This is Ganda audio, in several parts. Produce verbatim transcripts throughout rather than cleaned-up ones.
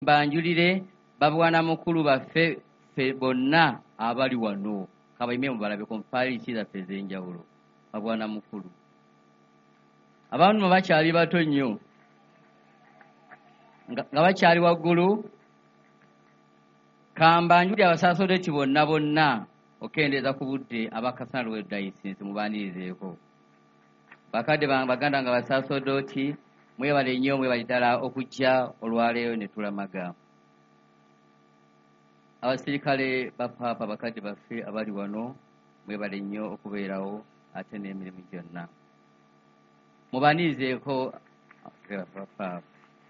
banjulire babwana mukulu baffe ffe bonna abali wano kabayime mubalabe kompalisi zaffe ez'enjawulo babwana mukulu abantu bakyali bato nnyo nga bakyali waggulu kambanjulire abasasodoti bonna bonna okendeeza ku budde abakasana lwe dayisinsi mubanirizeeko bakadde baganda nga basasodoti mwebale nnyo mwebale ddala okujja olwaleero ne tulamaga abasirikale ba paapa bakadde baffe abali wano mwebale nnyo okubeerawo ate n'emirimu gyonna mubanirizeeko paapa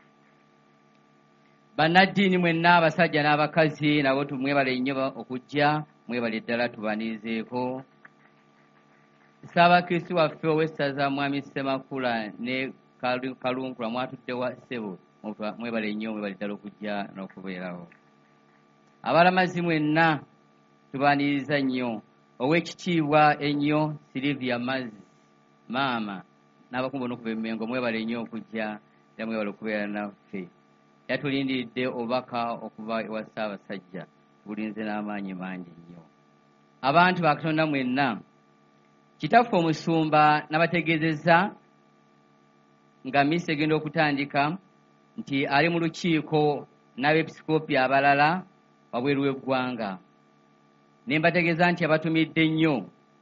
bannaddiini mwenna abasajja n'abakazi nabo tumwebale nnyo okujja mwebale ddala tubanirizeeko Saabakristu waffe ow'essaza mwami Ssemakula ne Kalunkula mwatudde wa ssebo mwebale nnyo mwebale ddala okujja n'okubeerawo abalamazi mwenna tubaniriza nnyo ow'ekitiibwa ennyo Silivia Mazzi maama n'abakumbo n'okuva emmengo mwebale nnyo okujja era mwebale okubeera naffe yatulindiridde obubaka okuva ewa Ssaabasajja tubulinze n'amaanyi mangi nnyo abantu ba Katonda mwenna kitaffe omusumba n'abategeezezza nga misa egenda okutandika nti ali mu lukiiko n'abeepisikoopi abalala wabweru w'eggwanga ne mbategeeza nti abatumidde nnyo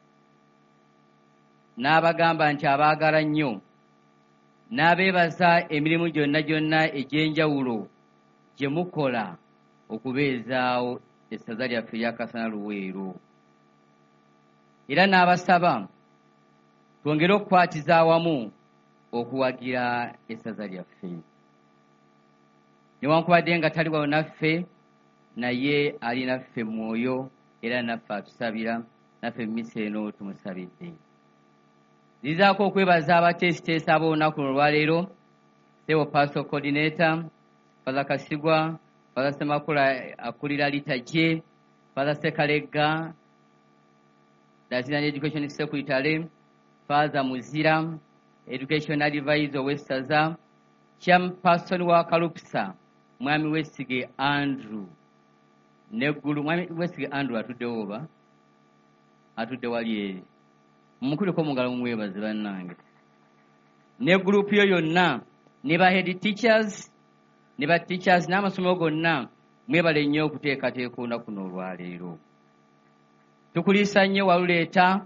n'abagamba nti abaagala nnyo n'abeebaza emirimu gyonna gyonna egy'enjawulo gye mukola okubeezaawo essaza lyaffe erya Kasana Luweero era n'abasaba twongere okukwatiza awamu okuwagira essaza lyaffe newankubadde nga tali wano naffe naye ali naffe mwoyo era naffe atusabira naffe mmisa eno tumusabidde zizaako okwebaza abateesiteesi ab'olunaku olwaleero Sebo Pastoral Coordinator Father Kasigwa Father Ssemakula akulira litaje Father Sekalegga Dazinani Education Secretary Father Muzira Education Advisor w'essaza Chairperson wa Kalupsa Mwami Wesige Andrew Neggulu Mwami Wesige Andrew atuddewo oba atudde wali eri mumukuleko mungalo mumwebaze bannange ne group yo yonna ne ba head teachers ne ba teachers n'amasomero gonna mwebale nnyo okuteekateeka olunaku n'olwaleero tukuliisa nnyo waluleeta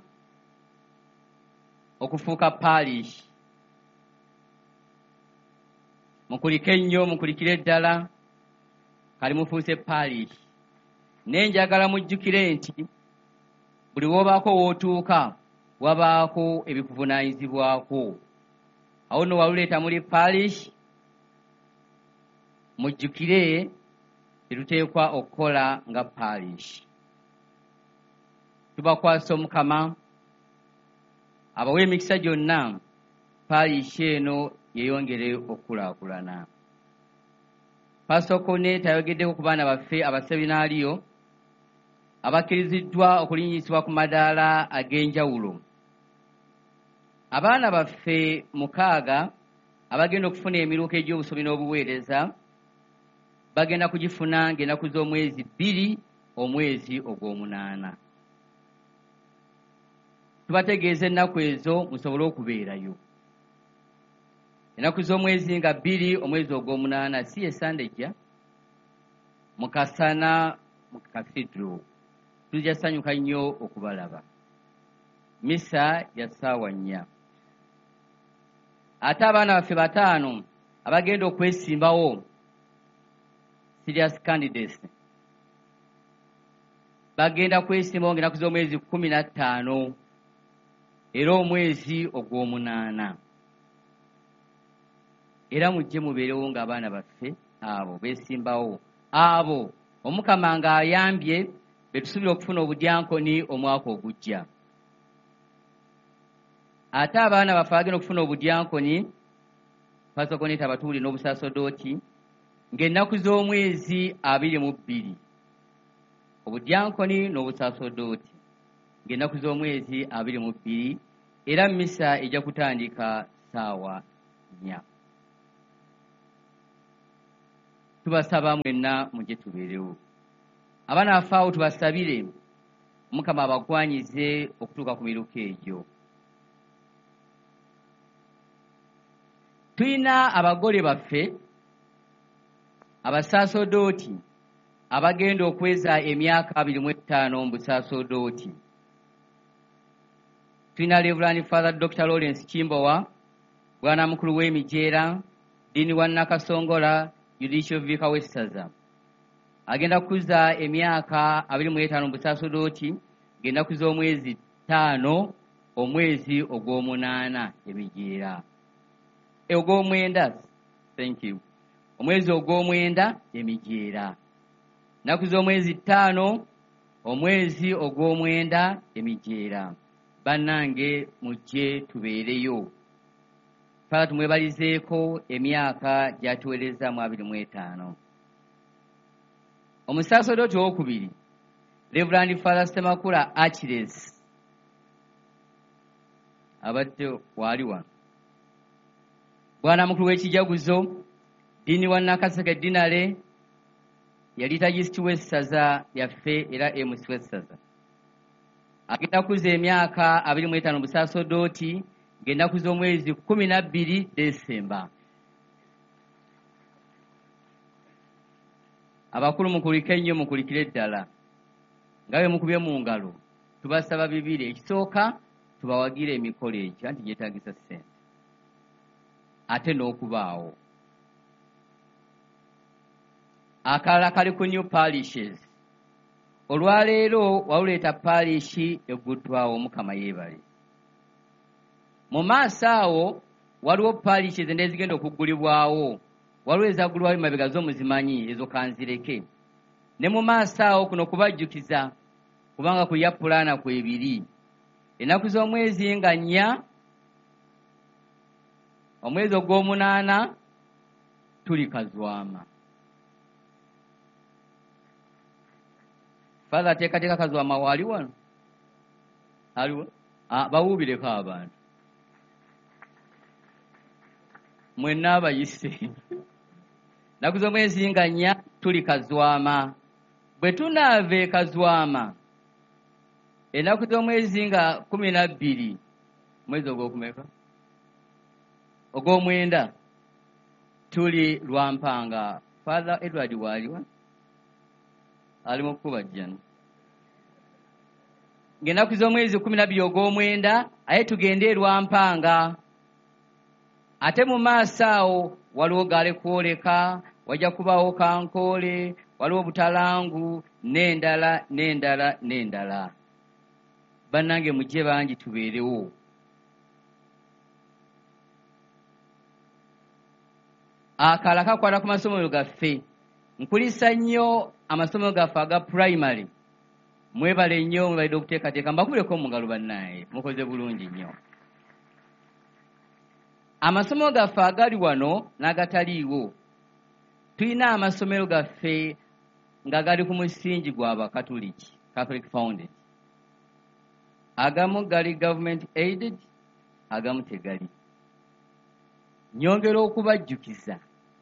okufuuka parish mukulike nnyo mukulikire ddala kali mufuuse parish naye njagala mujjukire nti buli woobaako wootuuka wabaako ebikuvunaanyizibwako awo nno waluleeta muli parish mujjukire tetuteekwa okukola nga parish tubakwasa Omukama abawa emikisa gyonna parish eno yeyongere okukulaakulana Pastoral Coordinator tayogeddeko ku baana baffe abaseminaaliyo abakkiriziddwa okulinnyisibwa ku madaala ag'enjawulo abaana baffe mukaaga abagenda okufuna emiruka egy'obusomi n'obuweereza bagenda kugifuna ng'ennaku z'omwezi bbiri omwezi ogw'omunaana tubategeeza ennaku ezo musobole okubeerayo ennaku z'omwezi nga bbiri omwezi ogw'omunaana si esande ejja mukasana mu cathedral tujja sanyuka nnyo okubalaba misa ya ssaawa nnya ate abaana baffe bataano abagenda okwesimbawo serious candidates bagenda kwesimbawo ng'ennaku z'omwezi kkumi na ttaano era omwezi ogw'omunaana era mujje mubeerewo ng'abaana baffe abo beesimbawo abo Omukama ng'ayambye betusuubira okufuna obudyankoni omwaka ogujja ate abaana baffe bagenda okufuna obudyankoni Pastoral Coordinator abatuuli n'obusaasodooti ng'ennaku z'omwezi abiri mu bbiri obudyankoni n'obusaasodooti ng'ennaku z'omwezi abiri mu bbiri era misa ejja kutandika ssaawa nnya tubasaba mwenna mujje tubeerewo. Abaana baffe awo tubasabire Mukama abagwanyize okutuuka ku miruka egyo. Tuyina abagole baffe abasaasodooti abagenda okweza emyaka abiri mu etaano mu busaasodooti. Tuyina Reverend Father Doctor Lawrence Kimbowa, Bwana mukulu w'emijeera, Dini wa Nakasongola, Judicial Vicar w'essaza. Agenda kuza emyaka abiri mu etaano mu busaasodooti, genda kuza omwezi ttaano omwezi ogw'omunaana emijeera. Ogw'omwenda, thank you. Omwezi ogw'omwenda emijeera. Nakuza omwezi ttaano omwezi ogw'omwenda emijeera. Bannange mujje tubeereyo. Fala tumwebalizeeko emyaka gy'atuweereza mu abiri mu etaano. Omusaasodooti owokubiri, Reverend Father Semakula Achilles, abadde wali wano. Bwana mukulu w'ekijaguzo, Dini wa Nakaseke Dinale, yali tagist w'essaza lyaffe era M C w'essaza. Agenda kuza emyaka abiri mu etaano busaasodooti, genda kuza omwezi kkumi na bbiri Desemba. Abakulu mukulike nnyo, mukulikire ddala. Nga bwe mukubye mu ngalo, tubasaba bibiri. Ekisooka tubawagire emikolo egyo anti gyetaagisa ssente. Ate n'okubaawo. Akalala kali ku new parishes. Olwaleero wawuleeta parishi eggudwawo, Mukama yeebale. Mu maaso awo waliwo parishes endezigenda okuggulibwawo. Waliwo ezaggulwawo emabega z'omuzimanyi, ezo kanzireke. Ne mu maaso awo kuno kubajjukiza, kubanga kulya pulaana kwebiri. Ennaku z'omwezi nga nnya, omwezi ogw'omunaana tuli Kazwama. Father ateekateeka Kazwama wali wano? Aliwo? Ah, bawuubireko abantu. Mwenna abayise. Ennaku z'omwezi nga nnya tuli Kazwama. Bwe tunaava e Kazwama, ennaku z'omwezi nga kumi na bbiri, mwezi ogw'okumeka? Ogw'omwenda tuli Lwampanga. Father Edward waliwa? Ali mu kubajjana. Ng'ennaku z'omwezi kumi na bbiri ogw'omwenda, aye tugende e Lwampanga. Ate mu maaso awo waliwo gaale kwoleka, wajja kubaawo Kankoole, waliwo Butalangu, n'endala n'endala n'endala. Bannange mujje bangi tubeerewo. Akalala kakwata ku masomero gaffe. Nkulisa nnyo amasomero gaffe aga primary. Mwebale nnyo, mwebalidde okuteekateeka. Mbakubireko mu ngalo bannaye, mukoze bulungi nnyo. Amasomero gaffe agali wano n'agataliiwo. Tulina amasomero gaffe nga gali ku musingi gw'Abakatuliki, Catholic founded. Agamu gali government aided, agamu tegali. Nyongera okubajjukiza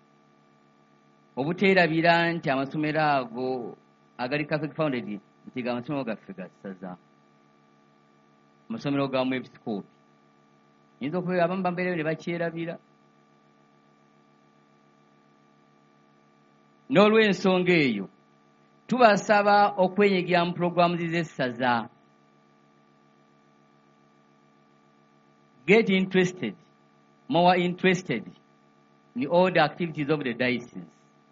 obuteerabira nti amasomero ago agali Catholic founded nti ga amasomero gaffe ga ssaza. Amasomero gamu episikoopi. Yinza okubeera abamu bambeereyo ne bakyerabira. N'olw'ensonga eyo, tubasaba okwenyigira mu pulogulaamu z'essaza. Get interested, more interested in all the activities of the diocese.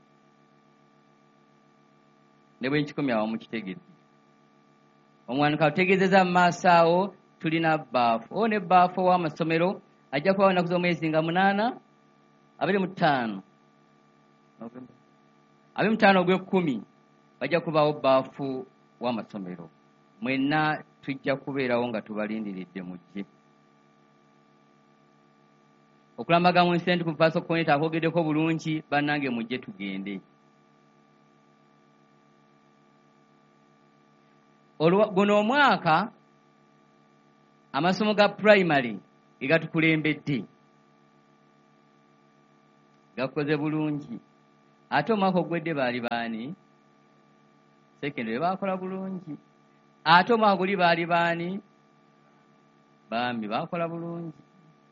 Ne bwe nkikomya awo mukitegedde. Omwanika ategeezezza mu maaso awo tulina bbaafu. O ne bbaafu w'amasomero ajja kubawo ennaku z'omwezi nga munaana abiri mu ttaano. Abiri mu ttaano ogw'ekkumi bajja kubaawo bbaafu w'amasomero. Mwenna tujja kubeerawo nga tubalindiridde mujje. Okulambaga mu Saint Pastoral Community akwogeddeko bulungi, bannange mujje tugende. Guno omwaka amasomo ga primary ge gatukulembedde gakoze bulungi. ate omwaka ogwedde baali baani? Secondary baakola bulungi. Ate omwaka guli baali baani? Bambi baakola bulungi.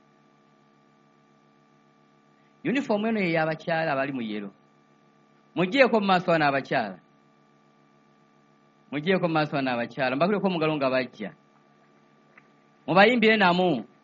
Uniform eno ey'abakyala abali mu yero. Mugyeko mu maaso wano abakyala. Mugyeko mu maaso wano abakyala. Mbakuleko omugalo nga bajja. Mubayimbire namu.